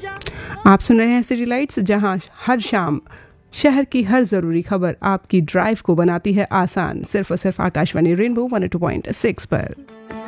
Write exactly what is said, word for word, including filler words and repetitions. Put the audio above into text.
आप सुन रहे हैं सिटी लाइट्स, जहां हर शाम शहर की हर ज़रूरी खबर आपकी ड्राइव को बनाती है आसान, सिर्फ और सिर्फ Akashvani rainbow one O two point six पर।